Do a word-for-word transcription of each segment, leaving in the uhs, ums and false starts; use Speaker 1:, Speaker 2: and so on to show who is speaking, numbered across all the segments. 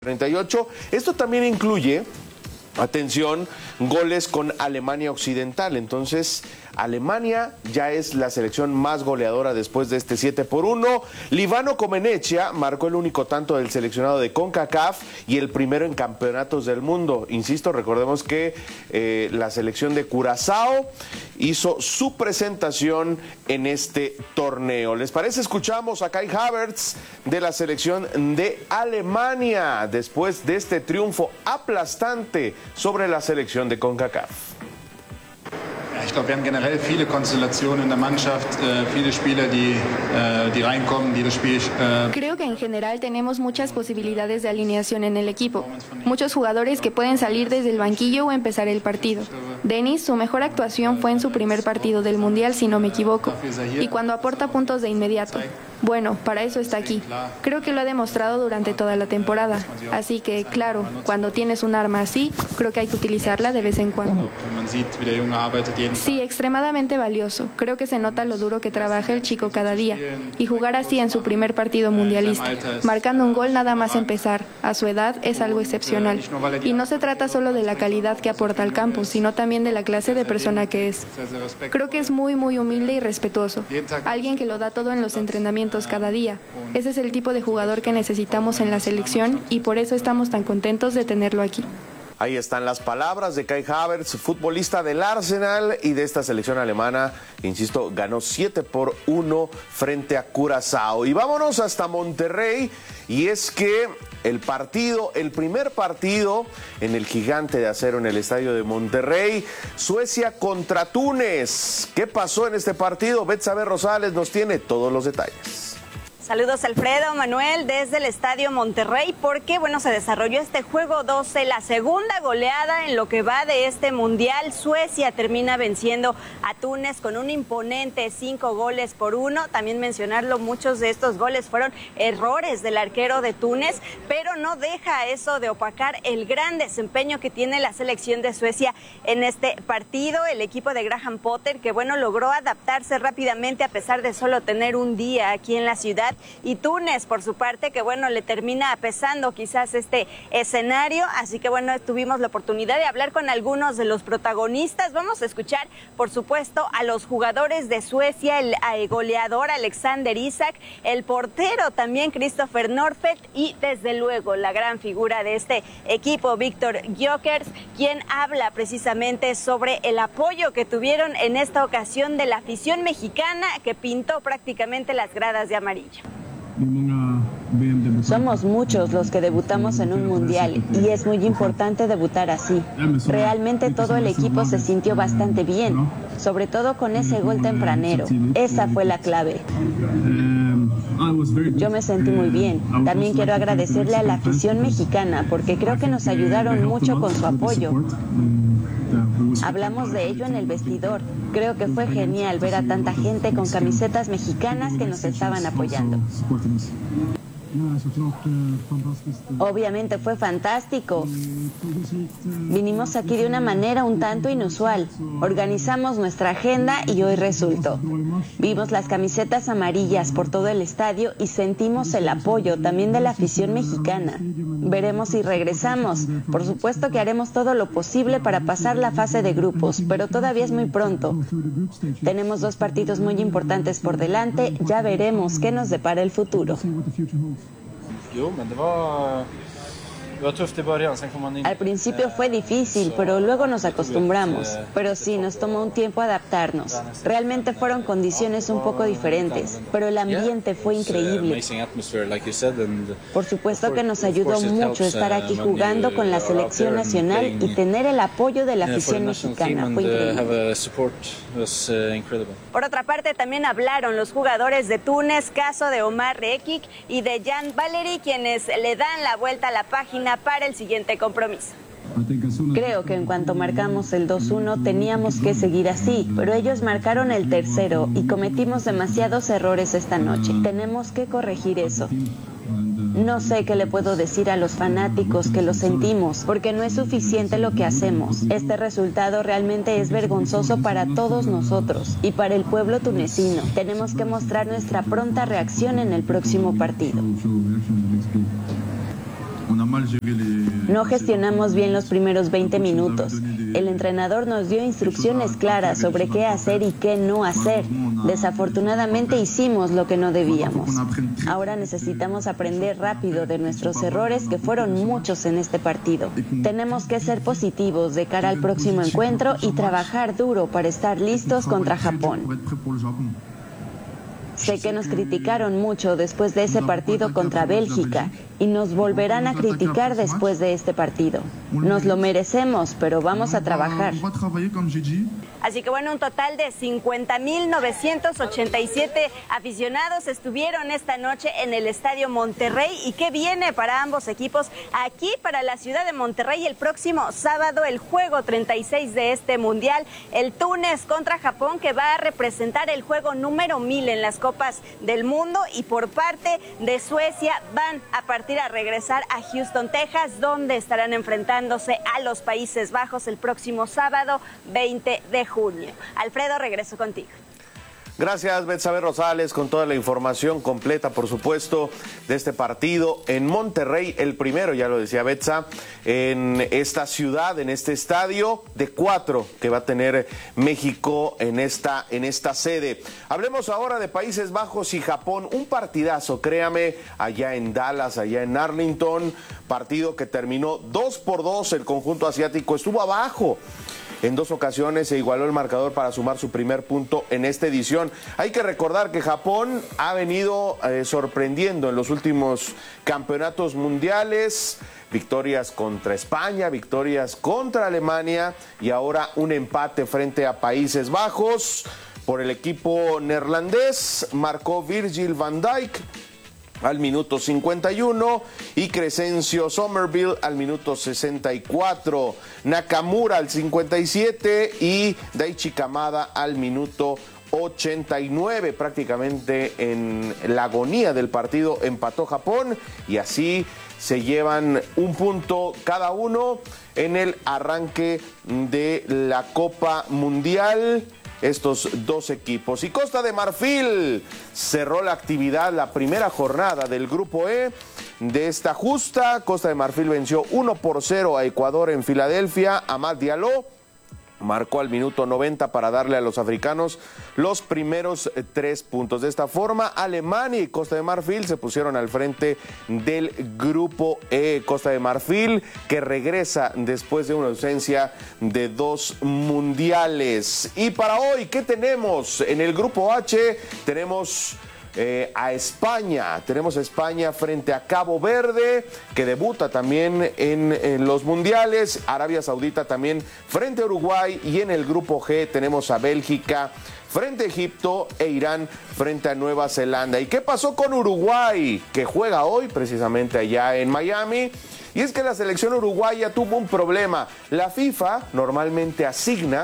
Speaker 1: treinta y ocho. Esto también incluye, atención, goles con Alemania Occidental. Entonces, Alemania ya es la selección más goleadora después de este siete por uno. Livano Comeneccia marcó el único tanto del seleccionado de CONCACAF y el primero en campeonatos del mundo. Insisto, recordemos que eh, la selección de Curazao hizo su presentación en este torneo. ¿Les parece? Escuchamos a Kai Havertz de la selección de Alemania después de este triunfo aplastante sobre la selección de CONCACAF.
Speaker 2: Ich glaube, wir haben generell viele Konstellationen in der Mannschaft, äh, viele Spieler, die, äh, die reinkommen, die das Spiel... Äh
Speaker 3: Creo que en general tenemos muchas posibilidades de alineación en el equipo. Muchos jugadores que pueden salir desde el banquillo o empezar el partido. Denis, su mejor actuación fue en su primer partido del Mundial, si no me equivoco, y cuando aporta puntos de inmediato. Bueno, para eso está aquí. Creo que lo ha demostrado durante toda la temporada. Así que, claro, cuando tienes un arma así, creo que hay que utilizarla de vez en cuando. Sí, extremadamente valioso. Creo que se nota lo duro que trabaja el chico cada día. Y jugar así en su primer partido mundialista, marcando un gol nada más empezar, a su edad, es algo excepcional. Y no se trata solo de la calidad que aporta al campo, sino también de la clase de persona que es. Creo que es muy, muy humilde y respetuoso. Alguien que lo da todo en los entrenamientos cada día. Ese es el tipo de jugador que necesitamos en la selección y por eso estamos tan contentos de tenerlo aquí.
Speaker 1: Ahí están las palabras de Kai Havertz, futbolista del Arsenal y de esta selección alemana, insisto, ganó siete por uno frente a Curazao. Y vámonos hasta Monterrey, y es que el partido, el primer partido en el Gigante de Acero en el estadio de Monterrey, Suecia contra Túnez. ¿Qué pasó en este partido? Betsabe Rosales nos tiene todos los detalles.
Speaker 4: Saludos Alfredo, Manuel, desde el Estadio Monterrey, porque bueno, se desarrolló este juego doce, la segunda goleada en lo que va de este Mundial. Suecia termina venciendo a Túnez con un imponente cinco goles por uno. También mencionarlo, muchos de estos goles fueron errores del arquero de Túnez, pero no deja eso de opacar el gran desempeño que tiene la selección de Suecia en este partido. El equipo de Graham Potter, que bueno, logró adaptarse rápidamente a pesar de solo tener un día aquí en la ciudad. Y Túnez, por su parte, que bueno, le termina pesando quizás este escenario, así que bueno, tuvimos la oportunidad de hablar con algunos de los protagonistas. Vamos a escuchar, por supuesto, a los jugadores de Suecia, el, el goleador Alexander Isak, el portero también Christopher Nordfeldt y desde luego la gran figura de este equipo, Víctor Gyökeres, quien habla precisamente sobre el apoyo que tuvieron en esta ocasión de la afición mexicana que pintó prácticamente las gradas de amarillo.
Speaker 5: Somos muchos los que debutamos en un mundial y es muy importante debutar así. Realmente todo el equipo se sintió bastante bien, sobre todo con ese gol tempranero. Esa fue la clave. Yo me sentí muy bien. También quiero agradecerle a la afición mexicana porque creo que nos ayudaron mucho con su apoyo. Hablamos de ello en el vestidor. Creo que fue genial ver a tanta gente con camisetas mexicanas que nos estaban apoyando. Obviamente fue fantástico. Vinimos aquí de una manera un tanto inusual. Organizamos nuestra agenda y hoy resultó. Vimos las camisetas amarillas por todo el estadio y sentimos el apoyo también de la afición mexicana. Veremos si regresamos. Por supuesto que haremos todo lo posible para pasar la fase de grupos, pero todavía es muy pronto. Tenemos dos partidos muy importantes por delante. Ya veremos qué nos depara el futuro. Al principio fue difícil, pero luego nos acostumbramos. Pero sí, nos tomó un tiempo adaptarnos. Realmente fueron condiciones un poco diferentes, pero el ambiente fue increíble. Por supuesto que nos ayudó mucho estar aquí jugando con la selección nacional y tener el apoyo de la afición mexicana. Fue increíble.
Speaker 4: Por otra parte, también hablaron los jugadores de Túnez, caso de Omar Rekik y de Jan Valery, quienes le dan la vuelta a la página para el siguiente compromiso.
Speaker 5: Creo que en cuanto marcamos el dos uno teníamos que seguir así, pero ellos marcaron el tercero y cometimos demasiados errores esta noche. Tenemos que corregir eso. No sé qué le puedo decir a los fanáticos que lo sentimos, porque no es suficiente lo que hacemos. Este resultado realmente es vergonzoso para todos nosotros y para el pueblo tunecino. Tenemos que mostrar nuestra pronta reacción en el próximo partido. No gestionamos bien los primeros veinte minutos. El entrenador nos dio instrucciones claras sobre qué hacer y qué no hacer. Desafortunadamente hicimos lo que no debíamos. Ahora necesitamos aprender rápido de nuestros errores, que fueron muchos en este partido. Tenemos que ser positivos de cara al próximo encuentro y trabajar duro para estar listos contra Japón. Sé que nos criticaron mucho después de ese partido contra Bélgica y nos volverán a criticar después de este partido. Nos lo merecemos, pero vamos a trabajar.
Speaker 4: Así que bueno, un total de cincuenta mil novecientos ochenta y siete aficionados estuvieron esta noche en el Estadio Monterrey. ¿Y qué viene para ambos equipos aquí para la ciudad de Monterrey el próximo sábado? El juego treinta y seis de este Mundial, el Túnez contra Japón, que va a representar el juego número mil en las Copas del Mundo. Y por parte de Suecia van a partir a regresar a Houston, Texas, donde estarán enfrentándose a los Países Bajos el próximo sábado veinte de junio. Alfredo, regreso contigo.
Speaker 1: Gracias, Betsabe Rosales, con toda la información completa, por supuesto, de este partido en Monterrey, el primero, ya lo decía Betsa, en esta ciudad, en este estadio de cuatro que va a tener México en esta, en esta sede. Hablemos ahora de Países Bajos y Japón, un partidazo, créame, allá en Dallas, allá en Arlington, partido que terminó dos por dos, el conjunto asiático estuvo abajo. En dos ocasiones se igualó el marcador para sumar su primer punto en esta edición. Hay que recordar que Japón ha venido eh, sorprendiendo en los últimos campeonatos mundiales. Victorias contra España, victorias contra Alemania y ahora un empate frente a Países Bajos. Por el equipo neerlandés marcó Virgil van Dijk al minuto cincuenta y uno y Crescencio Somerville al minuto sesenta y cuatro, Nakamura al cincuenta y siete y Daichi Kamada al minuto ochenta y nueve. Prácticamente en la agonía del partido empató Japón y así se llevan un punto cada uno en el arranque de la Copa Mundial. Estos dos equipos. Y Costa de Marfil cerró la actividad, la primera jornada del Grupo E de esta justa. Costa de Marfil venció uno por cero a Ecuador en Filadelfia. Amad Diallo marcó al minuto noventa para darle a los africanos los primeros tres puntos. De esta forma, Alemania y Costa de Marfil se pusieron al frente del Grupo E. Costa de Marfil, que regresa después de una ausencia de dos mundiales. Y para hoy, ¿qué tenemos? En el Grupo H tenemos Eh, a España, tenemos a España frente a Cabo Verde, que debuta también en, en los mundiales. Arabia Saudita también frente a Uruguay, y en el grupo G tenemos a Bélgica frente a Egipto e Irán frente a Nueva Zelanda. ¿Y qué pasó con Uruguay? Que juega hoy precisamente allá en Miami. Y es que la selección uruguaya tuvo un problema. La FIFA normalmente asigna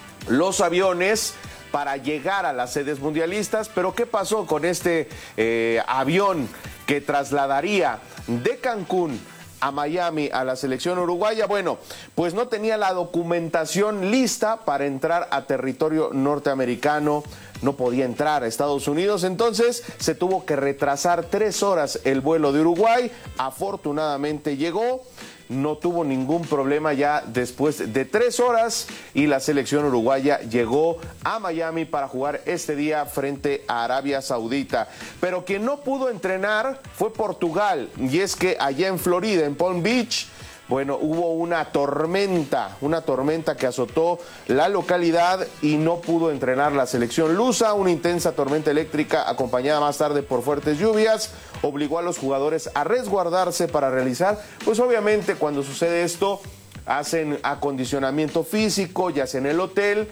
Speaker 1: los aviones para llegar a las sedes mundialistas, pero ¿qué pasó con este eh, avión que trasladaría de Cancún a Miami a la selección uruguaya? Bueno, pues no tenía la documentación lista para entrar a territorio norteamericano, no podía entrar a Estados Unidos, entonces se tuvo que retrasar tres horas el vuelo de Uruguay. Afortunadamente llegó, no tuvo ningún problema ya después de tres horas y la selección uruguaya llegó a Miami para jugar este día frente a Arabia Saudita. Pero quien no pudo entrenar fue Portugal, y es que allá en Florida, en Palm Beach, bueno, hubo una tormenta, una tormenta que azotó la localidad y no pudo entrenar la selección lusa. Una intensa tormenta eléctrica acompañada más tarde por fuertes lluvias obligó a los jugadores a resguardarse para realizar, pues obviamente cuando sucede esto, hacen acondicionamiento físico, ya sea en el hotel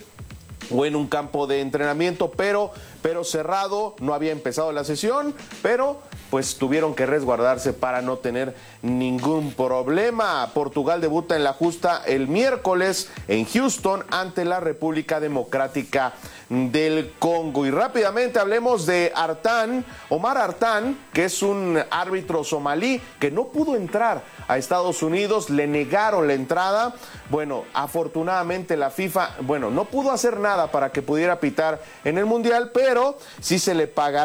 Speaker 1: o en un campo de entrenamiento, pero, pero cerrado. No había empezado la sesión, pero pues tuvieron que resguardarse para no tener ningún problema. Portugal debuta en la justa el miércoles en Houston ante la República Democrática del Congo. Y rápidamente hablemos de Artan, Omar Artan, que es un árbitro somalí que no pudo entrar a Estados Unidos, le negaron la entrada. Bueno, afortunadamente la FIFA, bueno, no pudo hacer nada para que pudiera pitar en el Mundial, pero sí se le pagará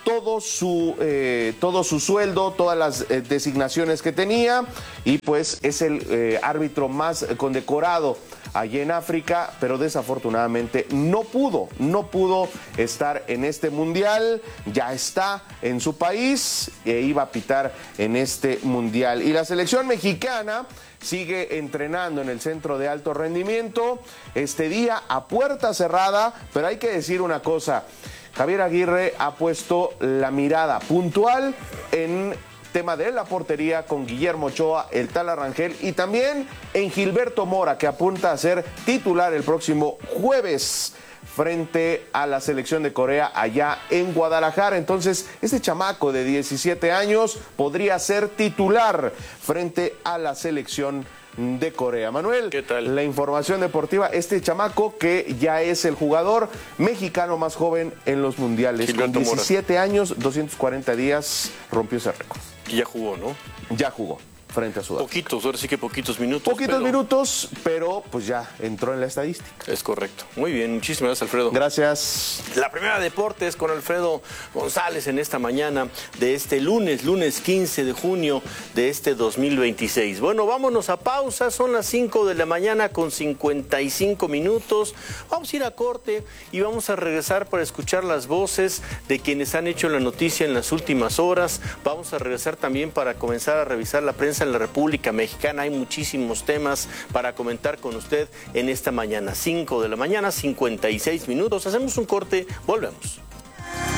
Speaker 1: todo su, eh, todo su sueldo, todas las eh, designaciones que tenía, y pues es el eh, árbitro más condecorado allí en África, pero desafortunadamente no pudo, no pudo estar en este mundial. Ya está en su país e iba a pitar en este mundial. Y la selección mexicana sigue entrenando en el centro de alto rendimiento este día a puerta cerrada, pero hay que decir una cosa: Javier Aguirre ha puesto la mirada puntual en tema de la portería con Guillermo Ochoa, el Tala Rangel, y también en Gilberto Mora, que apunta a ser titular el próximo jueves frente a la selección de Corea allá en Guadalajara. Entonces, este chamaco de diecisiete años podría ser titular frente a la selección de Corea. Manuel,
Speaker 6: ¿qué tal?
Speaker 1: La información deportiva, este chamaco que ya es el jugador mexicano más joven en los mundiales.
Speaker 6: Gilberto
Speaker 1: Con diecisiete Mora. Años, doscientos cuarenta días, rompió ese récord.
Speaker 6: Y ya jugó, ¿no?
Speaker 1: Ya jugó frente a Sudáfrica.
Speaker 6: Poquitos, ahora sí que poquitos minutos.
Speaker 1: Poquitos
Speaker 6: pero...
Speaker 1: minutos, pero pues ya entró en la estadística.
Speaker 6: Es correcto. Muy bien, muchísimas gracias, Alfredo.
Speaker 1: Gracias.
Speaker 6: La primera deportes con Alfredo González en esta mañana de este lunes, lunes quince de junio de este dos mil veintiséis. Bueno, vámonos a pausa, son las cinco de la mañana con cincuenta y cinco minutos. Vamos a ir a corte y vamos a regresar para escuchar las voces de quienes han hecho la noticia en las últimas horas. Vamos a regresar también para comenzar a revisar la prensa en la República Mexicana. Hay muchísimos temas para comentar con usted en esta mañana. cinco de la mañana, cincuenta y seis minutos. Hacemos un corte, volvemos.